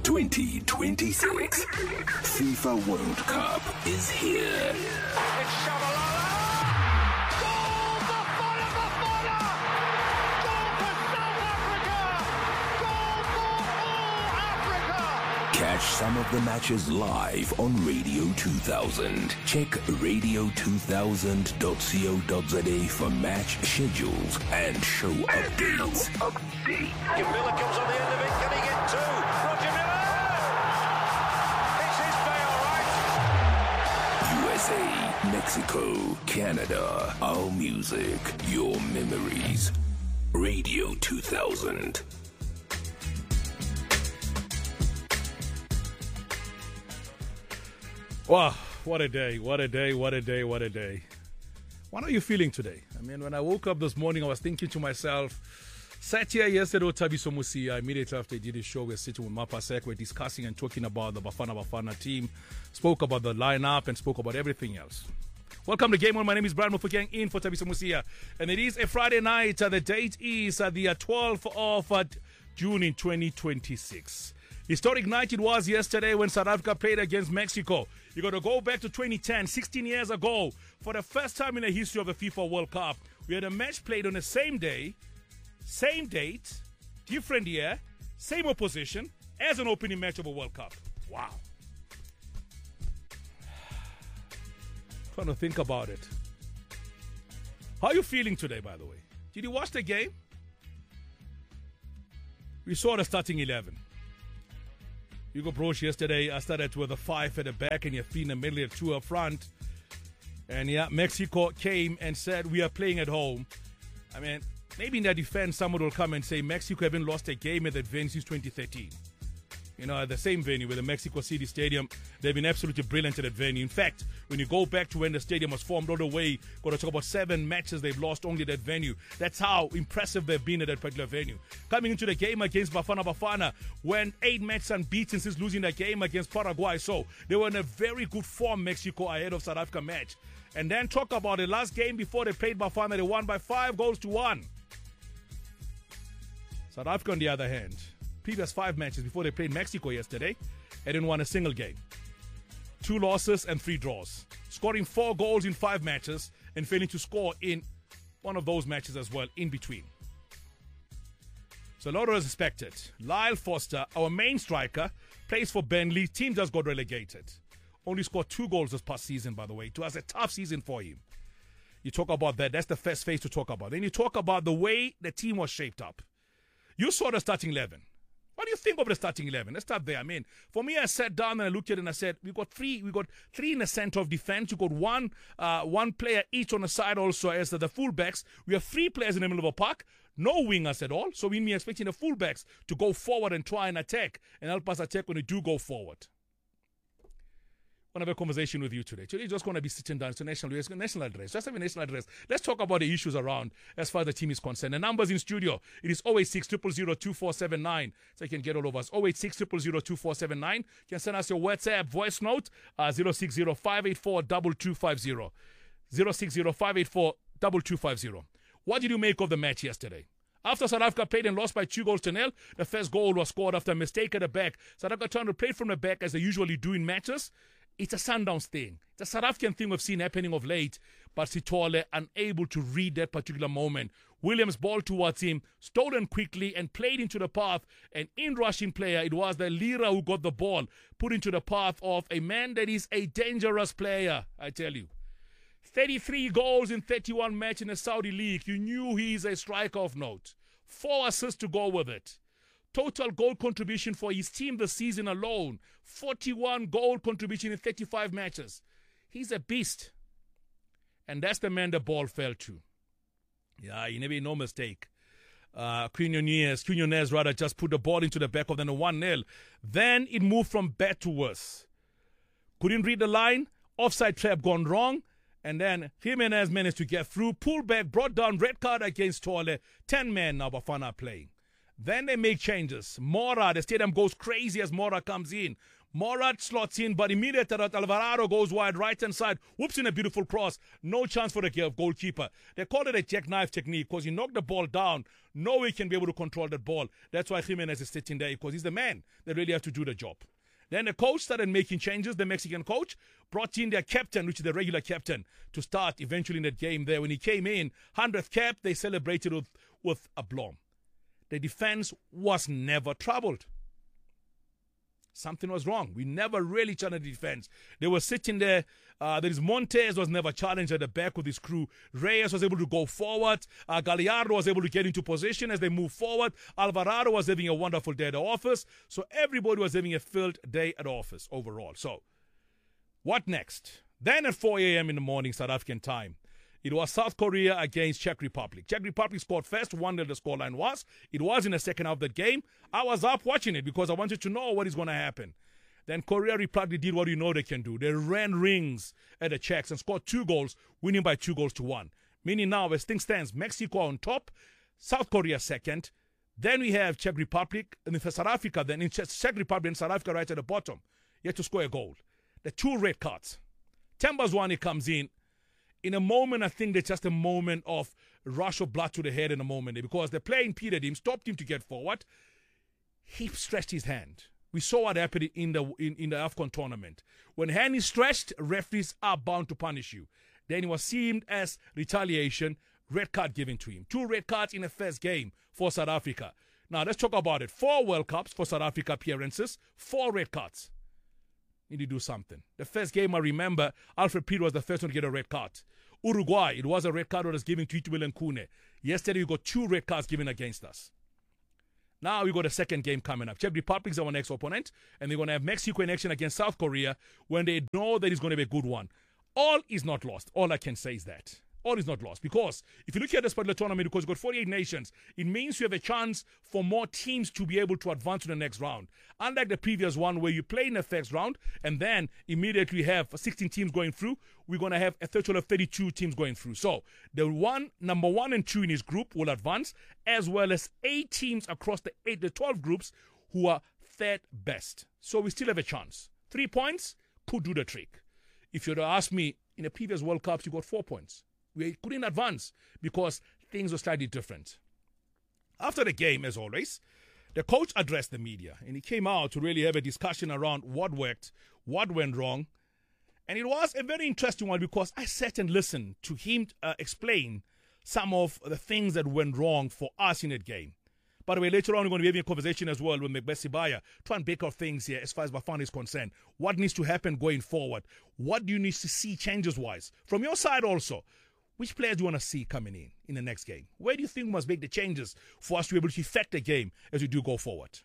2026 FIFA World Cup is here. It's Shabalala! Goal for Fana Bafana! Goal for South Africa! Goal for all Africa! Catch some of the matches live on Radio 2000. Check radio2000.co.za for match schedules and show updates. Miller comes on the end of it. Can he get two? Roger Miller! It's his day, all right. USA, Mexico, Canada, our music, your memories. Radio 2000. Wow, what a day, what a day, what a day, what a day. What are you feeling today? I mean, when I woke up this morning, I was thinking to myself, sat here yesterday with Thabiso Mosia, immediately after I did this show, we're sitting with Mapasek, we're discussing and talking about the Bafana team, spoke about the lineup and spoke about everything else. Welcome to Game On. My name is Brian Mofokeng in for Thabiso Mosia. And it is a Friday night. The date is the 12th of June in 2026. Historic night it was yesterday when South Africa played against Mexico. You got to go back to 2010, 16 years ago. For the first time in the history of the FIFA World Cup, we had a match played on the same day, same date, different year, same opposition as an opening match of a World Cup. Wow. Trying to think about it. How are you feeling today, by the way? Did you watch the game? We saw the starting 11. Hugo Broch yesterday started with a 5 at the back and Yafin in the middle of 2 up front. And yeah, Mexico came and said, we are playing at home. I mean, maybe in their defense, someone will come and say Mexico haven't lost a game at that venue since 2013. You know, at the same venue with the Mexico City Stadium, they've been absolutely brilliant at that venue. In fact, when you go back to when the stadium was formed all the way, got to talk about 7 matches they've lost only at that venue. That's how impressive they've been at that particular venue. Coming into the game against Bafana, went 8 matches unbeaten since losing that game against Paraguay. So they were in a very good form, Mexico, ahead of South Africa match. And then talk about the last game before they played Bafana, they won by 5-1. South Africa, on the other hand, previous 5 matches before they played Mexico yesterday, they didn't win a single game. 2 losses and 3 draws. Scoring 4 goals in 5 matches and failing to score in one of those matches as well in between. So a lot was expected. Lyle Foster, our main striker, plays for Burnley. Team just got relegated. Only scored 2 goals this past season, by the way. It was a tough season for him. You talk about that. That's the first phase to talk about. Then you talk about the way the team was shaped up. You saw the starting 11. What do you think of the starting 11? Let's start there. I mean, for me, I sat down and I looked at it and I said, we got three in the center of defense. You got one player each on the side also as the fullbacks. We have 3 players in the middle of a park, no wingers at all. So we're expecting the fullbacks to go forward and try and attack and help us attack when we do go forward. I want to have a conversation with you today. Today, just going to be sitting down. It's a national address. Just have a national address. Let's talk about the issues around as far as the team is concerned. The numbers in studio, it is 086 000 2479. So you can get all of us. 086 000 2479. You can send us your WhatsApp voice note, 060 584 2250. 060 584 2250. What did you make of the match yesterday? After South Africa played and lost by 2-0, the first goal was scored after a mistake at the back. South Africa trying to play from the back as they usually do in matches. It's a Sundowns thing. It's a South African thing we've seen happening of late, but Sithole unable to read that particular moment. Williams ball towards him, stolen quickly and played into the path. An in-rushing player, it was the Lira who got the ball, put into the path of a man that is a dangerous player, I tell you. 33 goals in 31 matches in the Saudi League. You knew he's a striker of note. 4 assists to go with it. Total goal contribution for his team this season alone, 41 goal contribution in 35 matches. He's a beast. And that's the man the ball fell to. Yeah, he never made no mistake. Quinones rather just put the ball into the back of the 1-0. Then it moved from bad to worse. Couldn't read the line. Offside trap gone wrong. And then Jimenez managed to get through. Pull back, brought down, red card against Tole. 10 men now Bafana playing. Then they make changes. Mora, the stadium goes crazy as Mora comes in. Morat slots in, but immediately Alvarado goes wide, right-hand side, whoops in a beautiful cross. No chance for the goalkeeper. They call it a jackknife technique because he knocked the ball down. No way he can be able to control that ball. That's why Jimenez is sitting there, because he's the man that really has to do the job. Then the coach started making changes. The Mexican coach brought in their captain, which is the regular captain, to start eventually in that game there. When he came in, 100th cap, they celebrated with aplomb. The defense was never troubled. Something was wrong. We never really challenged the defense. They were sitting there. Montes was never challenged at the back with his crew. Reyes was able to go forward. Gallardo was able to get into position as they moved forward. Alvarado was having a wonderful day at the office. So everybody was having a filled day at the office overall. So what next? Then at 4 a.m. in the morning, South African time, it was South Korea against Czech Republic. Czech Republic scored first, 1-0 the scoreline was. It was in the second half of the game. I was up watching it because I wanted to know what is going to happen. Then Korea Republic did what you know they can do. They ran rings at the Czechs and scored 2 goals, winning by 2-1. Meaning now, as things stands, Mexico on top, South Korea second. Then we have Czech Republic, and then South Africa, then in Czech Republic and South Africa right at the bottom. You have to score a goal. The 2 red cards. Themba Zwane comes in a moment. I think there's just a moment of rush of blood to the head in a moment, because the player impeded him, stopped him to get forward. He stretched his hand. We saw what happened in the AFCON tournament. When hand is stretched, referees are bound to punish you. Then it was seen as retaliation, red card given to him. 2 red cards in the first game for South Africa. Now let's talk about it. 4 World Cups for South Africa appearances, 4 red cards. Need to do something. The first game, I remember, Alfred Peter was the first one to get a red card. Uruguay, it was a red card that was given to Itumeleng Khune. Yesterday, we got 2 red cards given against us. Now we got a second game coming up. Czech Republic is our next opponent, and they're going to have Mexico in action against South Korea when they know that it's going to be a good one. All is not lost. All I can say is that. All is not lost, because if you look at this particular tournament, because you've got 48 nations, it means you have a chance for more teams to be able to advance to the next round. Unlike the previous one where you play in the first round and then immediately have 16 teams going through, we're going to have a total of 32 teams going through. So the number 1 and 2 in his group will advance, as well as 8 teams across the 12 groups who are third best. So we still have a chance. 3 points could do the trick. If you were to ask me, in the previous World Cups, you got 4 points. We couldn't advance because things were slightly different. After the game, as always, the coach addressed the media, and he came out to really have a discussion around what worked, what went wrong. And it was a very interesting one, because I sat and listened to him explain some of the things that went wrong for us in that game. By the way, later on, we're going to be having a conversation as well with Macbeth Sibaya, try and break out things here as far as Bafana is concerned. What needs to happen going forward? What do you need to see changes-wise? From your side also, which players do you want to see coming in the next game? Where do you think we must make the changes for us to be able to affect the game as we do go forward?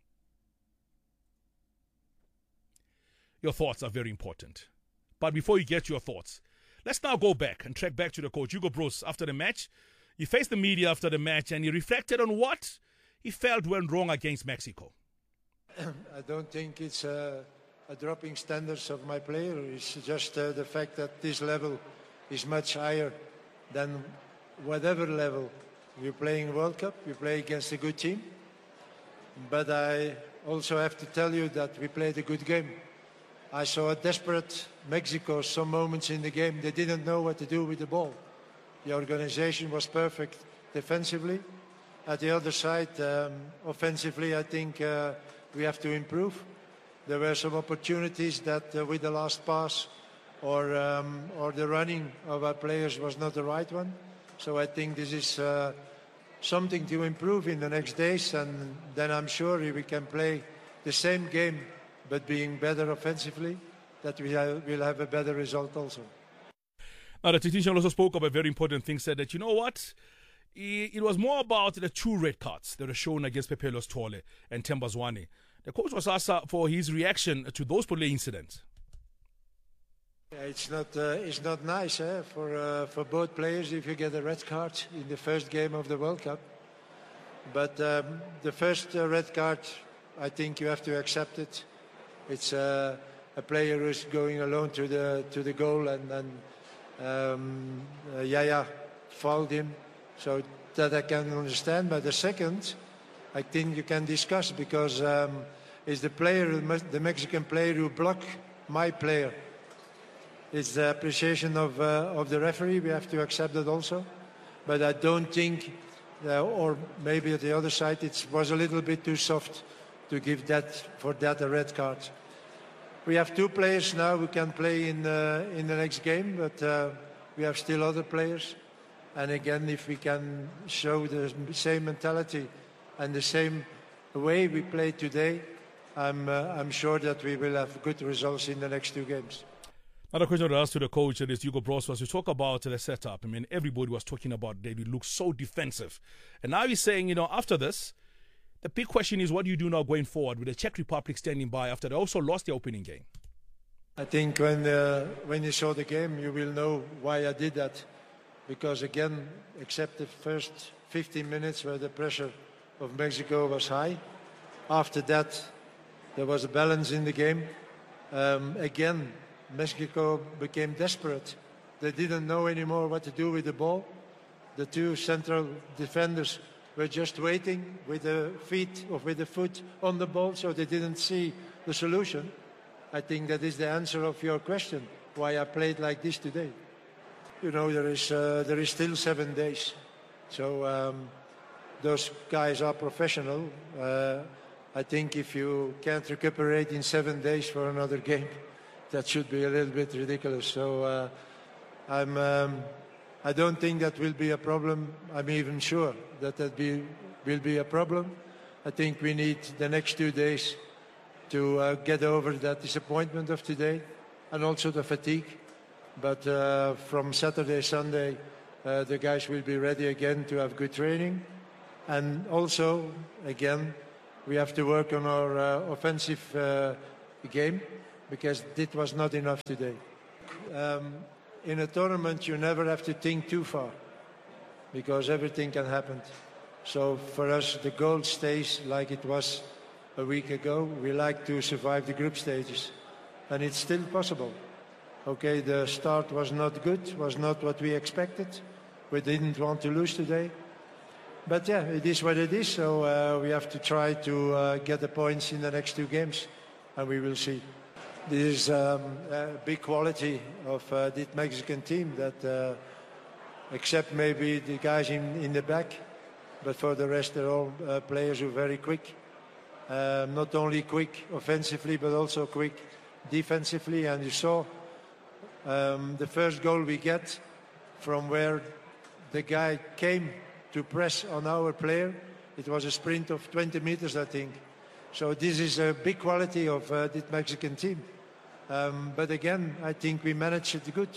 Your thoughts are very important. But before you get to your thoughts, let's now go back and track back to the coach, Hugo Broos, after the match. He faced the media after the match, and he reflected on what he felt went wrong against Mexico. I don't think it's a dropping standards of my player. It's just the fact that this level is much higher than whatever level you play in World Cup. You play against a good team. But I also have to tell you that we played a good game. I saw a desperate Mexico some moments in the game. They didn't know what to do with the ball. The organization was perfect defensively. At the other side, offensively, I think we have to improve. There were some opportunities that with the last pass or the running of our players was not the right one. So I think this is something to improve in the next days, and then I'm sure we can play the same game but being better offensively, that we'll have a better result also. Now, the technician also spoke about a very important thing, said that, you know what, it was more about the 2 red cards that were shown against Pepelo Stole and Themba Zwane. The coach was asked for his reaction to those particular incidents. Yeah, it's not nice for both players if you get a red card in the first game of the World Cup. But the first red card, I think you have to accept it. It's a player who's going alone to the goal, and then Yaya fouled him, so that I can understand. But the second, I think you can discuss, because is the player, the Mexican player who blocked my player. It's the appreciation of the referee. We have to accept that also. But I don't think, or maybe at the other side, it was a little bit too soft to give that a red card. We have two players now who can play in the next game, but we have still other players. And again, if we can show the same mentality and the same way we played today, I'm sure that we will have good results in the next two games. Another question to ask to the coach is Hugo Broos was to talk about the setup. I mean, everybody was talking about David looked so defensive. And now he's saying, after this, the big question is what do you do now going forward with the Czech Republic standing by after they also lost the opening game? I think when you saw the game, you will know why I did that. Because again, except the first 15 minutes where the pressure of Mexico was high, after that, there was a balance in the game. Again, Mexico became desperate. They didn't know anymore what to do with the ball. The two central defenders were just waiting with the feet or with the foot on the ball, so they didn't see the solution. I think that is the answer of your question, why I played like this today. There is still 7 days. So those guys are professional. I think if you can't recuperate in 7 days for another game, that should be a little bit ridiculous. So I don't think that will be a problem. I'm even sure that will be a problem. I think we need the next 2 days to get over that disappointment of today and also the fatigue. But from Saturday, Sunday, the guys will be ready again to have good training. And also, again, we have to work on our offensive game, because it was not enough today. In a tournament, you never have to think too far, because everything can happen. So for us, the goal stays like it was a week ago. We like to survive the group stages, and it's still possible. Okay, the start was not good, was not what we expected. We didn't want to lose today. But yeah, it is what it is, so we have to try to get the points in the next 2 games, and we will see. This is a big quality of this Mexican team, that except maybe the guys in the back, but for the rest they're all players who are very quick. Not only quick offensively, but also quick defensively. And you saw the first goal we get from where the guy came to press on our player. It was a sprint of 20 meters, I think. So this is a big quality of this Mexican team. But again, I think we managed it good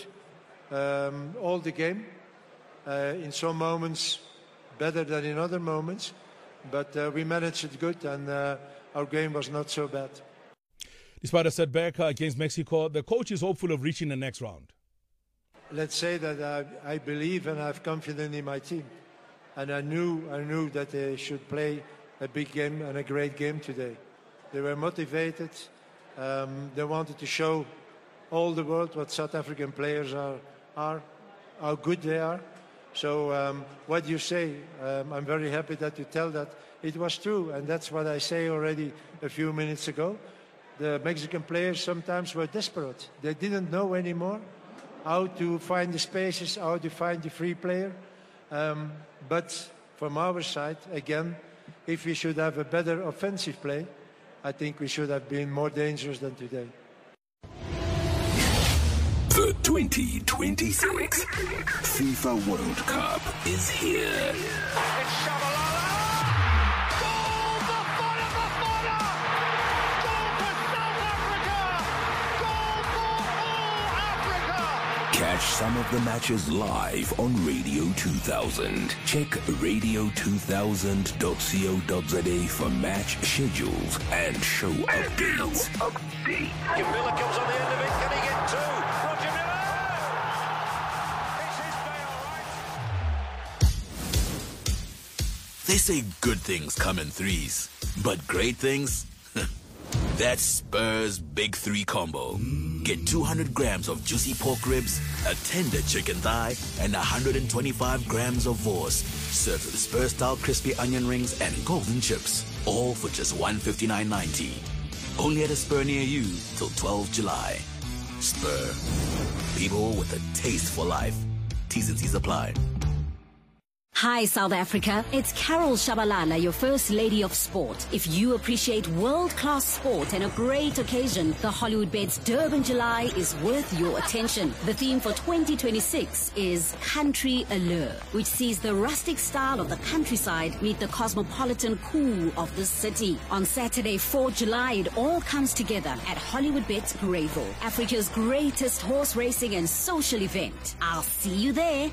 all the game. In some moments better than in other moments, but we managed it good, and our game was not so bad. Despite a setback against Mexico, the coach is hopeful of reaching the next round. Let's say that I believe and I have confidence in my team, and I knew that they should play a big game and a great game today. They were motivated. They wanted to show all the world what South African players are, how good they are. So what you say, I'm very happy that you tell that. It was true, and that's what I say already a few minutes ago. The Mexican players sometimes were desperate. They didn't know anymore how to find the spaces, how to find the free player. But from our side, again, if we should have a better offensive play, I think we should have been more dangerous than today. The 2026 FIFA World Cup is here. It's Shabalala! Goal for Bafana Bafana! Goal for South Africa! Goal for all Africa! Catch some of the matches live on Radio 2000. Check radio2000.co.za for match schedules and show updates. Miller comes on the end of it. Can he get 2? Roger Miller! It's his day, all right. They say good things come in threes, but great things? That's Spur's Big 3 combo. Get 200 grams of juicy pork ribs, a tender chicken thigh, and 125 grams of Vors, served with Spur-style crispy onion rings and golden chips, all for just $159.90. Only at a Spur near you till 12 July. Spur. People with a taste for life. T's and C's apply. Hi, South Africa. It's Carol Shabalala, your First Lady of Sport. If you appreciate world-class sport and a great occasion, the Hollywood Bets Durban July is worth your attention. The theme for 2026 is Country Allure, which sees the rustic style of the countryside meet the cosmopolitan cool of the city. On Saturday, 4 July, it all comes together at Hollywood Bets Greyville, Africa's greatest horse racing and social event. I'll see you there.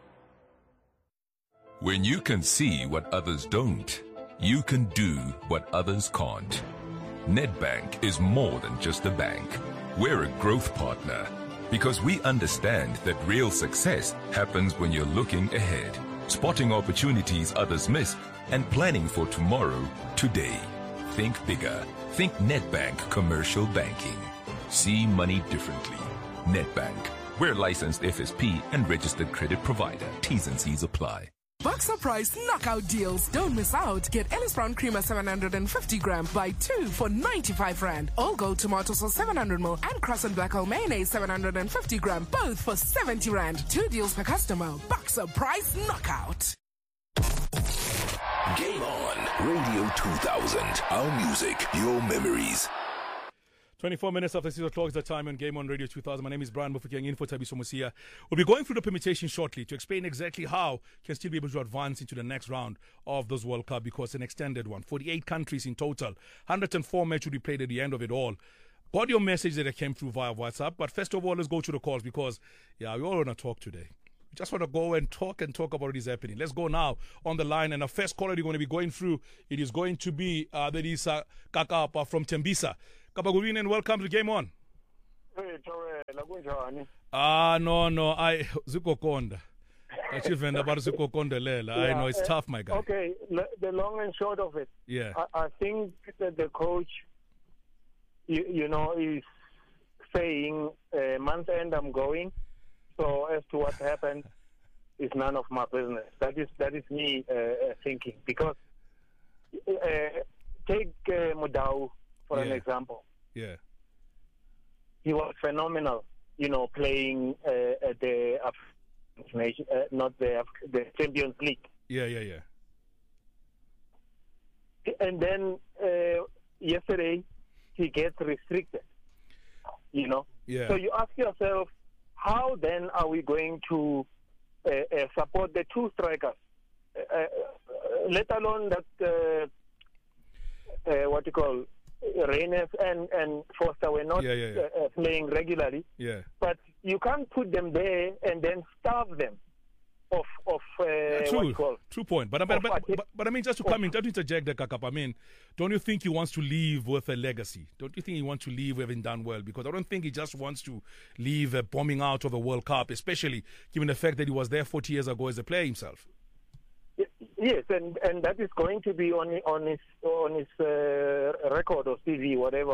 When you can see what others don't, you can do what others can't. Nedbank is more than just a bank. We're a growth partner because we understand that real success happens when you're looking ahead, spotting opportunities others miss, and planning for tomorrow, today. Think bigger. Think Nedbank Commercial Banking. See money differently. Nedbank. We're licensed FSP and registered credit provider. T's and C's apply. Boxer Price knockout deals. Don't miss out. Get Ellis Brown Creamer 750 gram. Buy 2 for 95 Rand. All Gold Tomato Sauce 700 ml and Cross and Black Hole Mayonnaise 750 gram. Both for 70 Rand. 2 deals per customer. Boxer Price knockout. Game on. Radio 2000. Our music, your memories. 24 minutes after 6 o'clock is the time on Game on Radio 2000. My name is Brian Mufokeng, in for Tabiso Musia. We'll be going through the permutation shortly to explain exactly how can still be able to advance into the next round of this World Cup, because it's an extended one. 48 countries in total. 104 matches will be played at the end of it all. Got your message that came through via WhatsApp, but first of all, let's go to the calls because, we all want to talk today. We just want to go and talk about what is happening. Let's go now on the line, and the first caller you're going to be going through, it is going to be Kakapa from Tembisa. Kapa, good evening and welcome to Game On. Hey, Tore, lakunjani? No, I Zukokonda. Achievement about Zukokonda Lela. I know it's tough, my guy. Okay, the long and short of it. Yeah. I think that the coach, you know, is saying month end I'm going. So as to what happened is none of my business. That is me thinking, because take Mudau for an example. Yeah. He was phenomenal, you know, playing at the not the Champions League. Yeah. And then yesterday he gets restricted, you know. Yeah. So you ask yourself, how then are we going to support the two strikers? Let alone that what you call Reines and Foster were not playing regularly. Yeah. But you can't put them there and then starve them of true point. But I mean, just to come in, just to interject the Kakap, I mean, don't you think he wants to leave with a legacy? Don't you think he wants to leave having done well? Because I don't think he just wants to leave bombing out of a World Cup, especially given the fact that he was there 40 years ago as a player himself. Yes, and that is going to be on his record or CV, whatever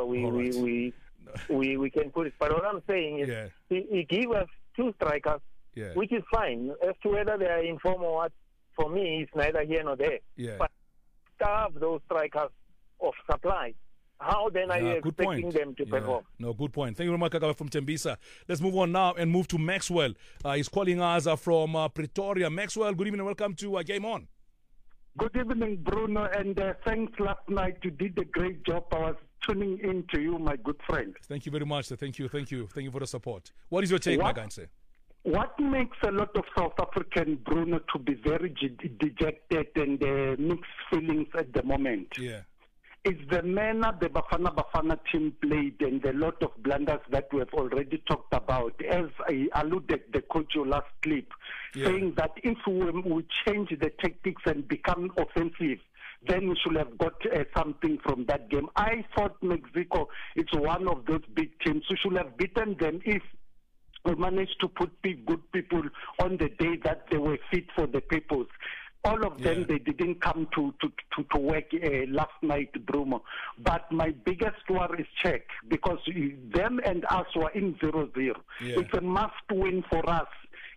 we can put it. But what I'm saying is, he gave us two strikers, which is fine. As to whether they are in form or what, for me, it's neither here nor there. Yeah. But starve those strikers of supply. How then are you expecting them to perform? No, good point. Thank you very much, Kakapa from Tembisa. Let's move on now and move to Maxwell. He's calling us from Pretoria. Maxwell, good evening and welcome to Game On. Good evening, Bruno, and thanks last night. You did a great job. I was tuning in to you, my good friend. Thank you very much, sir. Thank you for the support. What is your take, my guy, sir? What makes a lot of South African, Bruno, to be very dejected and mixed feelings at the moment? Yeah. Is the manner the Bafana team played and a lot of blunders that we have already talked about, as I alluded the coach last clip, saying that if we change the tactics and become offensive, then we should have got something from that game. I thought Mexico is one of those big teams. We should have beaten them if we managed to put good people on the day that they were fit for the purpose. All of them, they didn't come to work last night, Bruno. But my biggest worry is Czech, because them and us were in 0-0. Yeah. It's a must win for us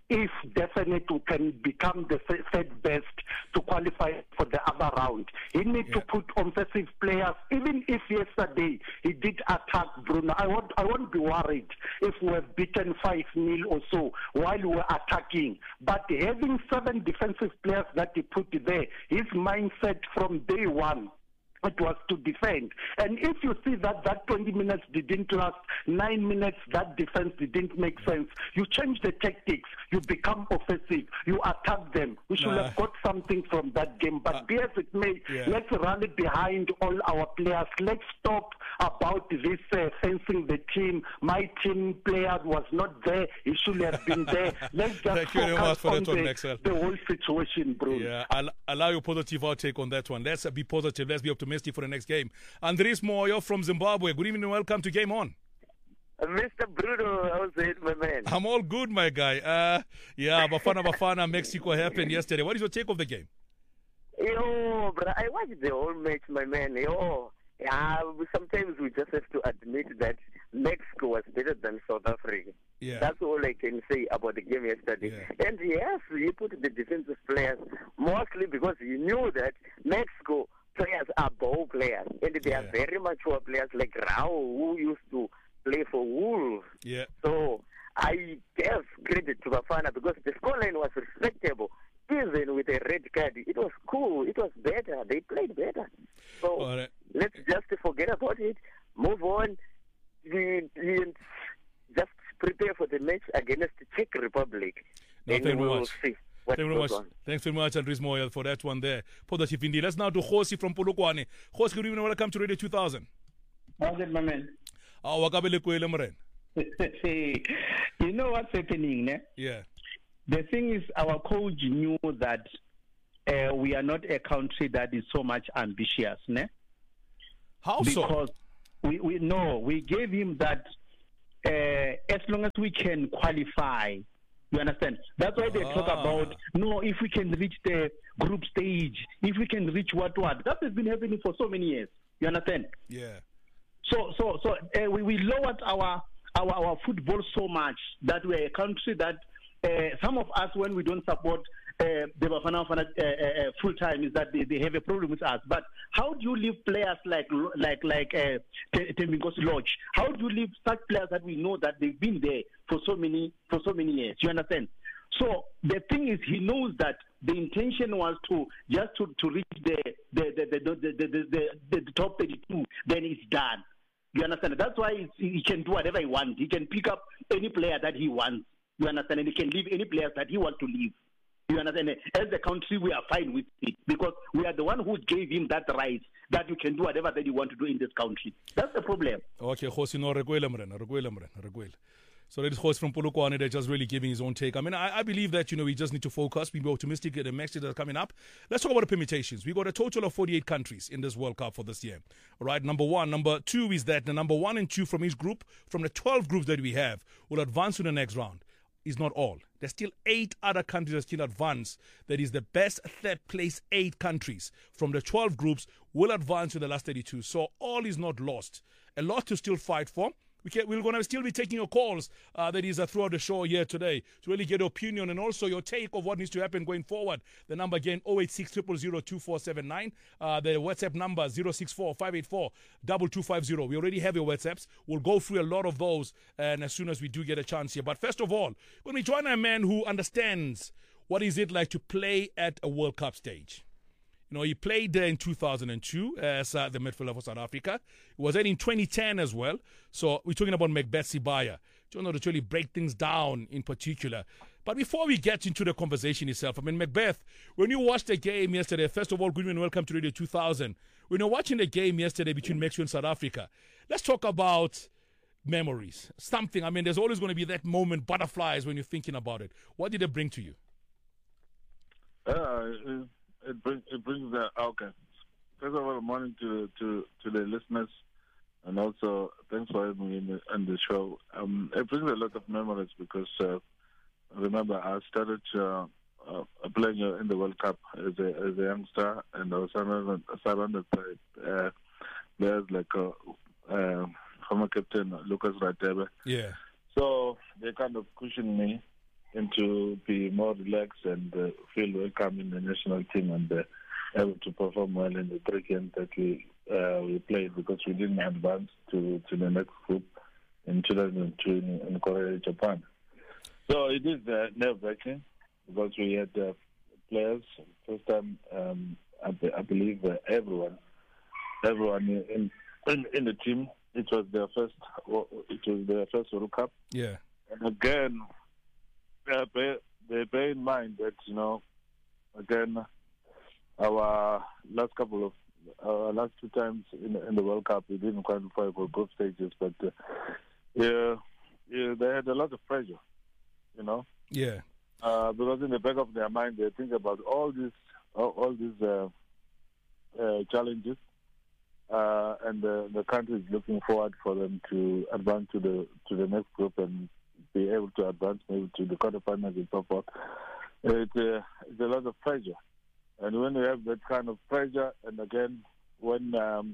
if definitely can become the third best to qualify for the other round. He needs to put offensive players, even if yesterday he did attack Bruno. I won't be worried if we have beaten 5-0 or so while we were attacking. But having 7 defensive players that he put there, his mindset from day one, it was to defend. And if you see that 20 minutes didn't last, 9 minutes, that defense didn't make sense. You change the tactics, you become offensive, you attack them. We should have got something from that game. But be as it may, let's rally behind all our players. Let's stop about this fencing the team. My team player was not there. He should have been there. Let's just focus on the whole situation, bro. Yeah, I'll allow your positive outtake on that one. Let's be positive. Let's be optimistic for the next game. Andres Moyo from Zimbabwe. Good evening and welcome to Game On. Mr. Bruno, how's it, my man? I'm all good, my guy. Bafana, Mexico happened yesterday. What is your take of the game? Yo, bro, I watched the whole match, my man. Yo, sometimes we just have to admit that Mexico was better than South Africa. Yeah. That's all I can say about the game yesterday. Yeah. And yes, he put the defensive players mostly because he knew that Mexico players are ball players, and they are very mature players like Rao, who used to play for Wolves. Yeah. So I give credit to Bafana because the scoreline was respectable. Even with a red card, it was cool. It was better. They played better. So let's just forget about it, move on, and just prepare for the match against the Czech Republic. Thank you very much. See. Thanks very much, Andres Moya, for that one there. Positive indeed. Let's now do Khosi from Polokwane. Khosi, good evening. Welcome to Radio 2000. How's it, my man? You know what's happening, ne? Yeah. The thing is, our coach knew that we are not a country that is so much ambitious, ne? How because so? Because we gave him that as long as we can qualify. You understand? That's why they talk about, if we can reach the group stage, if we can reach what. That has been happening for so many years. You understand? Yeah. So we lowered our football so much that we're a country that some of us, when we don't support the Bafana full time, is that they have a problem with us. But how do you leave players like Thembinkosi Lodge? How do you leave such players that we know that they've been there for so many years? You understand? So the thing is, he knows that the intention was to reach the top 32. Then it's done. You understand? That's why he can do whatever he wants. He can pick up any player that he wants. You understand? And he can leave any players that he wants to leave. You understand? As a country, we are fine with it because we are the one who gave him that right that you can do whatever that you want to do in this country. That's the problem. Okay, Khosi, no, rekwela. So that is Khosi from Polokwane. They're just really giving his own take. I mean, I believe that, we just need to focus, be optimistic at the matches that are coming up. Let's talk about the permutations. We got a total of 48 countries in this World Cup for this year. All right, number one. Number two is that the number 1 and 2 from each group, from the 12 groups that we have, will advance to the next round. Is not all. There's still 8 other countries that still advance. That is the best third place 8 countries from the 12 groups will advance to the last 32. So all is not lost. A lot to still fight for. We're going to still be taking your calls that is throughout the show here today to really get your opinion and also your take of what needs to happen going forward. The number again, 086 000 2479. The WhatsApp number, 064 584 2250. We already have your WhatsApps. We'll go through a lot of those and as soon as we do get a chance here. But first of all, when we join a man who understands what is it like to play at a World Cup stage. He played there in 2002 as the midfielder for South Africa. He was there in 2010 as well. So we're talking about Macbeth Sibaya. To really break things down in particular. But before we get into the conversation itself, Macbeth, when you watched the game yesterday, first of all, good evening and welcome to Radio 2000. When you're watching the game yesterday between Mexico and South Africa, let's talk about memories. Something, there's always going to be that moment, butterflies, when you're thinking about it. What did it bring to you? It brings the okay. First of all, good morning to the listeners, and also thanks for having me on the show. It brings a lot of memories because remember I started playing in the World Cup as a youngster, and I was surrounded by players like former captain Lucas Radebe. Yeah. So they kind of cushioned me and to be more relaxed and feel welcome in the national team and able to perform well in the 3 games that we played, because we didn't advance to the next group in 2002 in Korea, Japan. So it is nerve-wracking because we had players first time. I believe everyone in the team. It was their first World Cup. Yeah. And again, they bear in mind that again, our last 2 times in the World Cup, we didn't qualify for group stages, but they had a lot of pressure, Yeah. Because in the back of their mind, they think about all these challenges, and the country is looking forward for them to advance to the next group and be able to advance maybe to the quarterfinals and so forth. It's a lot of pressure. And when you have that kind of pressure, and again, when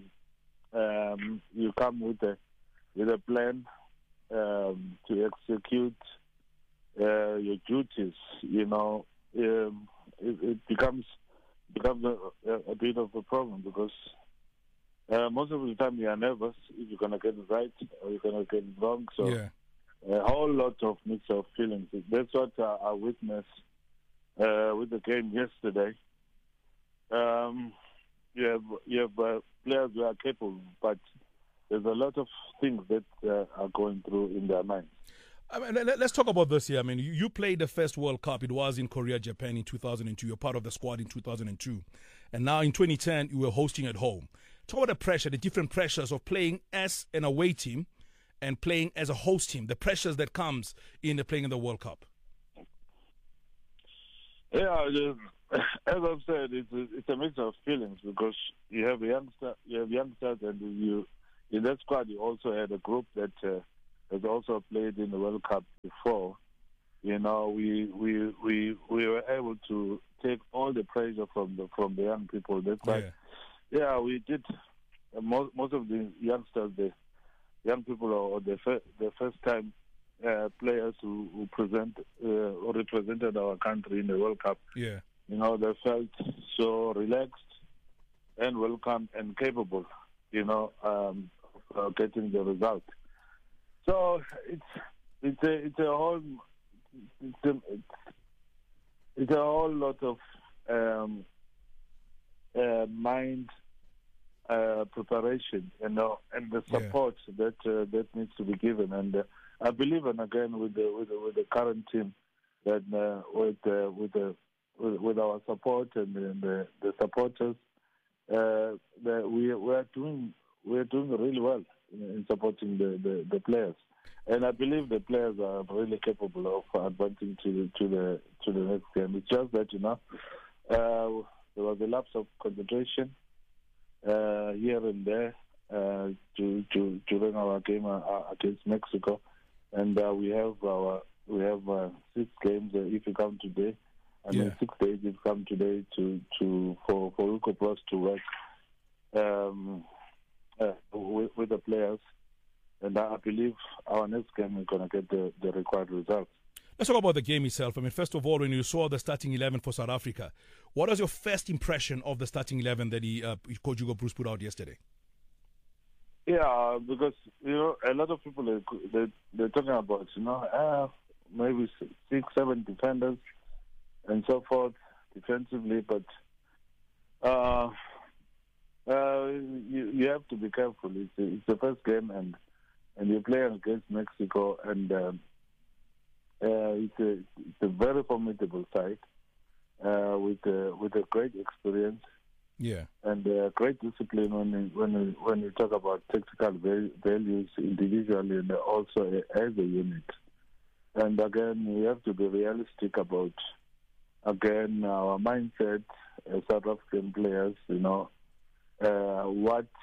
you come with a plan to execute your duties, it becomes a bit of a problem, because most of the time you are nervous if you're going to get it right or you're going to get it wrong. So a whole lot of mix of feelings. That's what I witnessed with the game yesterday. You have players who are capable, but there's a lot of things that are going through in their minds. I mean, let's talk about this here. I mean, you played the first World Cup. It was in Korea, Japan in 2002. You're part of the squad in 2002. And now in 2010, you were hosting at home. Talk about the pressure, the different pressures of playing as an away team and playing as a host team, the pressures that comes in playing in the World Cup. Yeah, as I've said, it's a mix of feelings, because you have youngsters, and in that squad you also had a group that has also played in the World Cup before. We were able to take all the pressure from the young people. That's why, we did. Most of the youngsters, the young people, or the first time players who represented our country in the World Cup. Yeah. They felt so relaxed and welcome and capable, of getting the result. So it's a whole lot of mind preparation, and the support that needs to be given. And I believe, and again with the current team, that with our support and the supporters, that we are doing really well in supporting the players, and I believe the players are really capable of advancing to the next game. It's just that there was a lapse of concentration here and there during our game against Mexico, and we have 6 games if you come today. I mean, 6 days have come today for Wilco Plus to work with the players, and I believe our next game is going to get the required results. Let's talk about the game itself. I mean, first of all, when you saw the starting 11 for South Africa, what was your first impression of the starting 11 that Coach Hugo Broos put out yesterday? Yeah, because a lot of people they're talking about maybe 6-7 defenders and so forth defensively, but you have to be careful. It's the first game, and you're playing against Mexico, and it's a very formidable side with a great experience, and great discipline when you talk about tactical values individually and also as a unit. And again, you have to be realistic about our mindset as South African players. What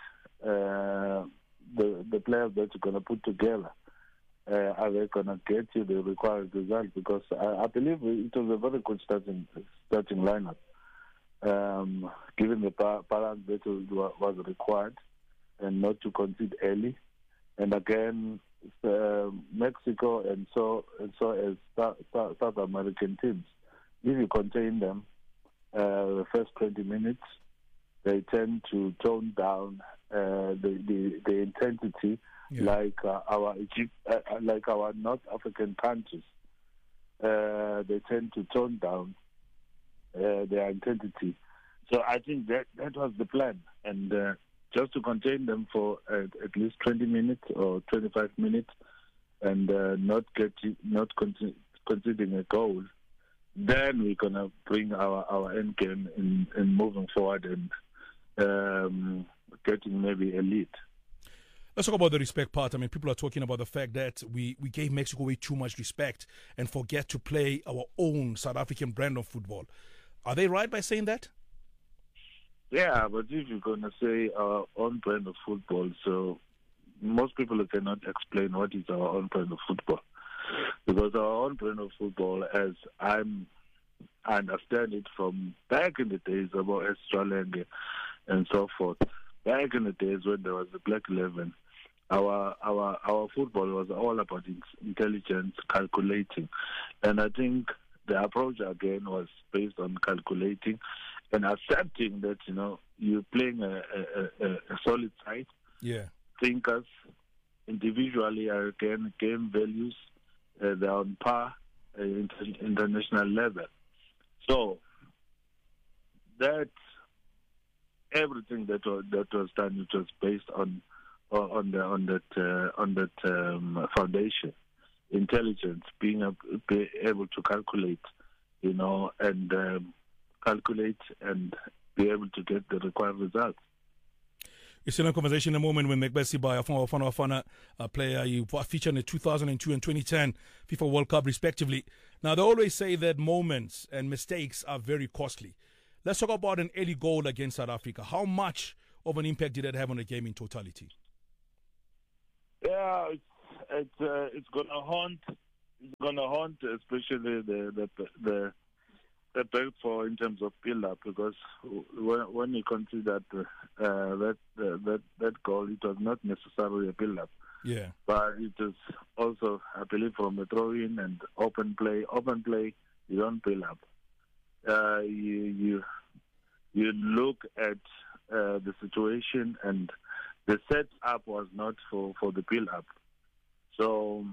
the players that you're going to put together, are they going to get you the required result? Because I believe it was a very good starting lineup, given the balance that was required, and not to concede early. And again, Mexico and so as South American teams. If you contain them the first 20 minutes, they tend to tone down the intensity, like our North African countries. They tend to tone down their intensity. So I think that was the plan, and just to contain them for at least 20 minutes or 25 minutes, and not conceding a goal. Then we're gonna bring our end game in moving forward and getting maybe a lead. Let's talk about the respect part. I mean, people are talking about the fact that we gave Mexico way too much respect and forget to play our own South African brand of football. Are they right by saying that? Yeah, but if you're going to say our own brand of football, so most people cannot explain what is our own brand of football. Because our own brand of football, as I understand it from back in the days about Australia and so forth, back in the days when there was the Black 11, our football was all about intelligence, calculating. And I think the approach again was based on calculating and accepting that, you're playing a solid side. Yeah. Thinkers individually are again game values. They're on par international level. So that everything that was done, it was based on that foundation, intelligence, being able to calculate, and calculate and be able to get the required results. You're still in conversation in a moment with Mcbethi Sibaya, a former Bafana player. You featured in the 2002 and 2010 FIFA World Cup, respectively. Now, they always say that moments and mistakes are very costly. Let's talk about an early goal against South Africa. How much of an impact did that have on the game in totality? Yeah, it's gonna haunt. It's gonna haunt, especially the back four in terms of build-up, because when you consider that goal, it was not necessarily a build-up. Yeah. But it is also, I believe, from the throw-in and open play. Open play, you don't build up. You look at the situation, and the set-up was not for the build-up. So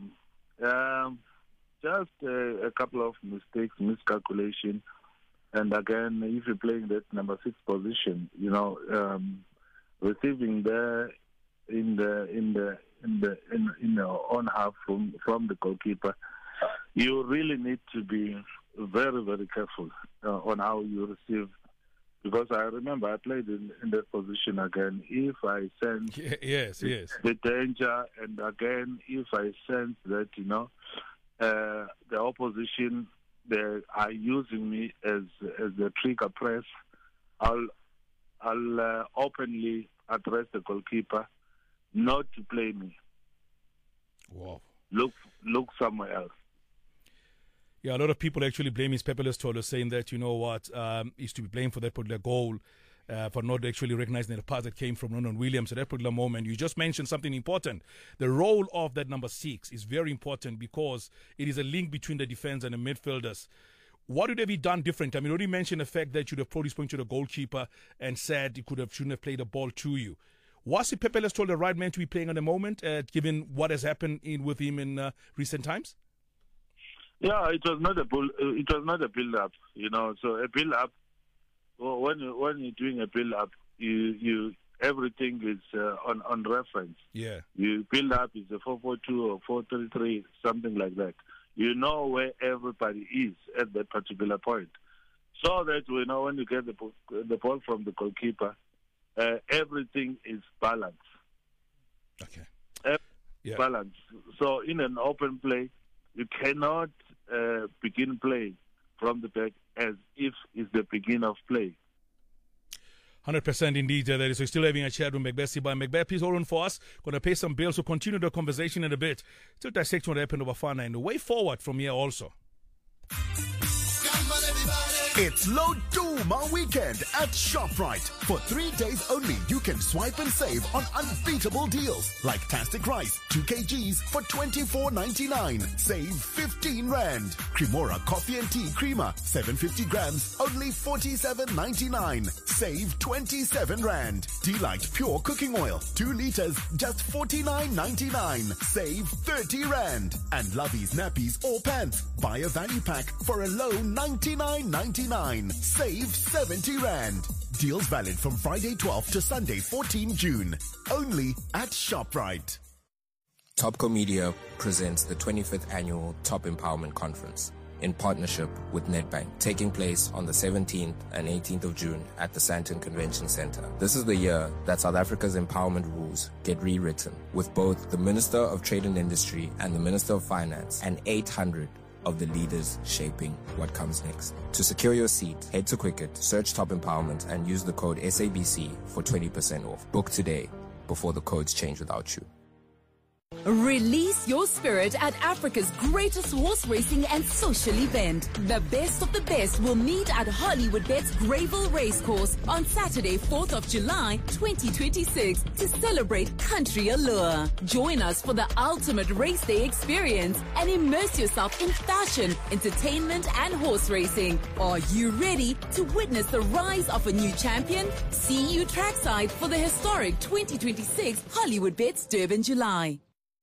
just a couple of mistakes, miscalculation, and again, if you're playing that number 6 position, receiving there in the on half from the goalkeeper, you really need to be very, very careful on how you receive. Because I remember I played in that position again. If I sense the danger, and again, if I sense that, the opposition, they are using me as the trigger press, I'll openly address the goalkeeper not to play me. Wow. Look somewhere else. Yeah, a lot of people actually blame his Pepe Lestolo, saying that, he's to be blamed for that particular goal, for not actually recognizing the pass that came from Ronan Williams at that particular moment. You just mentioned something important. The role of that number 6 is very important because it is a link between the defense and the midfielders. What would have been done different? I mean, you already mentioned the fact that you'd have probably spoken to the goalkeeper and said he shouldn't have played the ball to you. Was it Pepe Lestolo the right man to be playing at the moment, given what has happened with him in recent times? Yeah, it was not a build-up, So a build-up, when you're doing a build-up, you everything is on reference. Yeah. You build up is a 4-4-2 or 4-3-3, something like that. You know where everybody is at that particular point, so that we know when you get the ball from the goalkeeper, everything is balanced. Okay. Balance. So in an open play, you cannot begin play from the back as if it's the beginning of play. 100% indeed. That is. We're still having a chat with Mcbethi Sibaya. Mcbethi, please hold on for us. Going to pay some bills. We'll continue the conversation in a bit. Still dissect what happened over Bafana and the way forward from here also. It's Low Doom Duma weekend at ShopRite. For 3 days only, you can swipe and save on unbeatable deals like Tastic Rice, 2 kgs for 24.99. Save 15 Rand. Cremora Coffee and Tea Creamer, 750 grams, only 47.99. Save 27 Rand. Delight Pure Cooking Oil, 2 liters, just 49.99. Save 30 Rand. And Lovey's nappies or pants. Buy a value pack for a low 99.99. Save 70 Rand. Deals valid from Friday 12 to Sunday 14 June. Only at ShopRite. Topco Media presents the 25th Annual Top Empowerment Conference in partnership with Nedbank, taking place on the 17th and 18th of June at the Sandton Convention Center. This is the year that South Africa's empowerment rules get rewritten, with both the Minister of Trade and Industry and the Minister of Finance and 800 of the leaders shaping what comes next. To secure your seat, head to Quicket, search Top Empowerment, and use the code SABC for 20% off. Book today before the codes change without you. Release your spirit at Africa's greatest horse racing and social event. The best of the best will meet at Hollywoodbets Greyville Racecourse on Saturday, 4th of July, 2026 to celebrate country allure. Join us for the ultimate race day experience and immerse yourself in fashion, entertainment and horse racing. Are you ready to witness the rise of a new champion? See you trackside for the historic 2026 Hollywoodbets Durban July.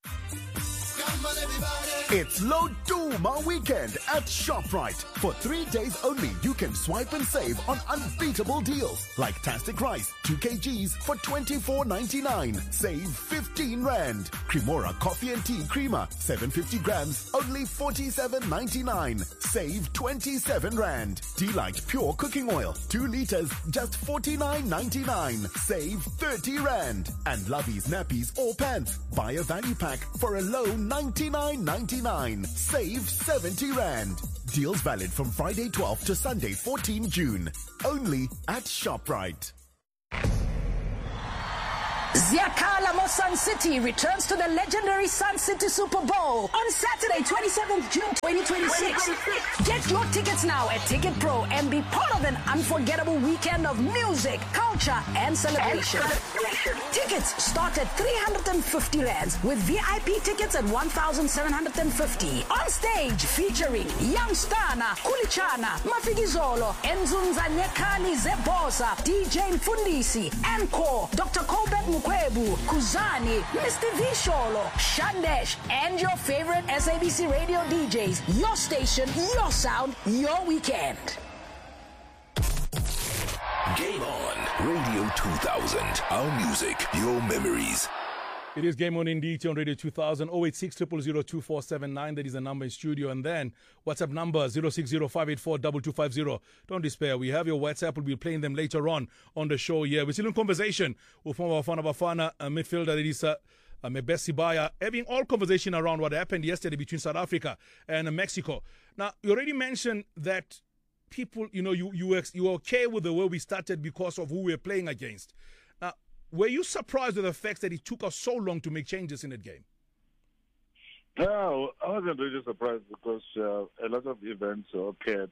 It's Loduma weekend at ShopRite. For 3 days only, you can swipe and save on unbeatable deals like Tastic Rice, 2 kgs for 24.99. Save 15 Rand. Cremora Coffee and Tea Creamer, 750 grams, only 47.99. Save 27 Rand. Delight Pure Cooking Oil, 2 liters, just 49.99. Save 30 Rand. And Lovey's nappies or pants. Buy a value pack for a low 99.99. Save 70 Rand. Deals valid from Friday 12 to Sunday 14 June. Only at ShopRite. Ziakala Mo Sun City returns to the legendary Sun City Super Bowl on Saturday, 27th June 2026. Get your tickets now at Ticket Pro and be part of an unforgettable weekend of music, culture, and celebration. Tickets start at 350 Rands with VIP tickets at 1,750. On stage featuring Young Stana, Kulichana, Mafikizolo, Enzunza Nyekali Zebosa, DJ Mfundisi, Encore, Dr. Colbert Mukwebu, Kuzani, Mr. Visholo, Shandesh, and your favorite SABC radio DJs. Your station, your sound, your weekend. Game On, Radio 2000. Our music, your memories. It is Game On indeed on Radio 2000, 086 0002479. That is the number in studio. And then WhatsApp number 060-584-2250. Don't despair. We have your WhatsApp. We'll be playing them later on the show here. We're still in conversation with one of our Bafana midfielder, that is Mebesi Baya, having all conversation around what happened yesterday between South Africa and Mexico. Now, you already mentioned that people, you were okay with the way we started because of who we were playing against. Now, were you surprised with the fact that it took us so long to make changes in that game? No, I wasn't really surprised because a lot of events occurred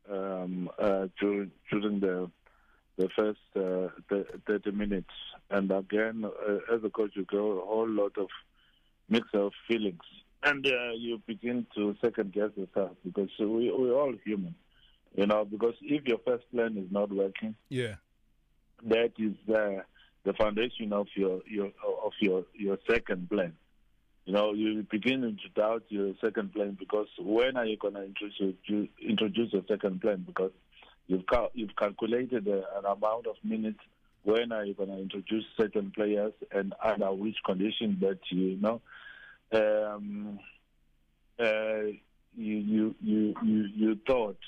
during the first 30 minutes. And again, as a coach, you go a whole lot of mix of feelings. And you begin to second-guess yourself because we're all human. Because if your first plan is not working, that is the foundation of your second plan. You begin to doubt your second plan because when are you going to introduce your second plan? Because you've calculated an amount of minutes. When are you going to introduce certain players and under which conditions that you thought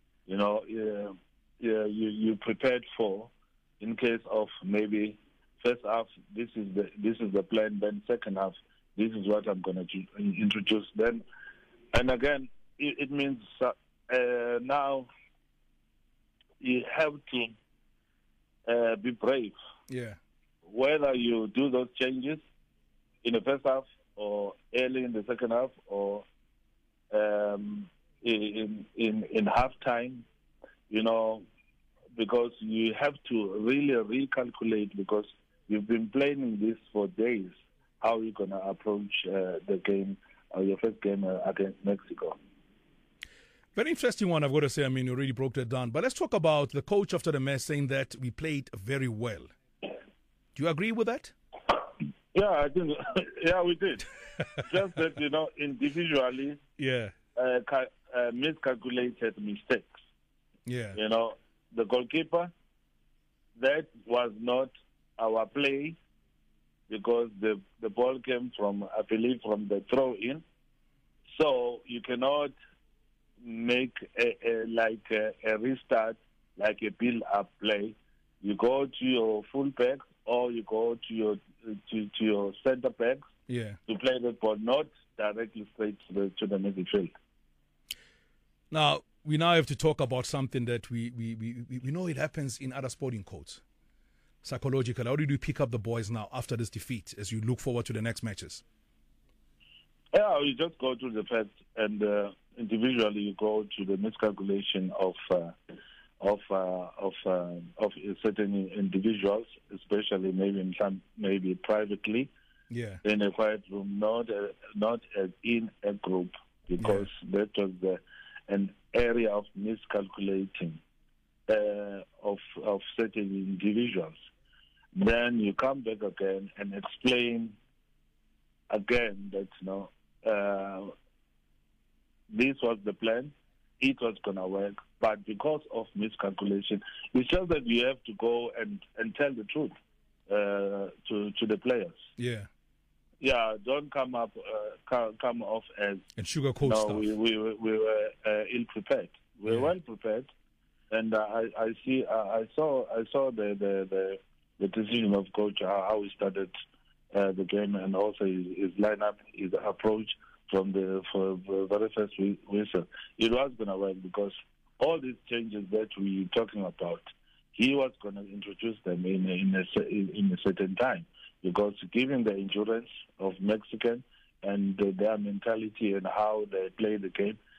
you prepared for in case of maybe first half this is the plan, then second half this is what I'm going to introduce then, and again it means now you have to be brave. Whether you do those changes in the first half or early in the second half or in halftime, because you have to really recalculate, because you've been playing this for days, how you're going to approach the game, your first game against Mexico. Very interesting one, I've got to say. I mean, you already broke that down. But let's talk about the coach after the match saying that we played very well. Do you agree with that? Yeah, I think, yeah, we did. Just that, individually, miscalculated mistakes. Yeah. The goalkeeper, that was not our play, because the ball came from, I believe, from the throw-in. So you cannot make a restart, like a build-up play. You go to your full-back, or you go to your centre-backs to play the ball, not directly straight to the midfield. Now, we now have to talk about something that we know it happens in other sporting codes. Psychologically, how did you pick up the boys now after this defeat as you look forward to the next matches? Yeah, you just go to the facts, and individually you go to the miscalculation of certain individuals, especially maybe privately, in a quiet room, not in a group, because that was an area of miscalculating of certain individuals. Then you come back again and explain again that this was the plan, it was gonna work, but because of miscalculation, it's just that you have to go and tell the truth to the players. Yeah, don't come off as and sugarcoat stuff. We were ill prepared. We were well prepared, and I saw the decision of coach, how he started the game, and also his lineup, his approach from the very first whistle. It was going to work, because all these changes that we're talking about, he was going to introduce them in a certain time, because given the endurance of Mexican and their mentality and how they play the game,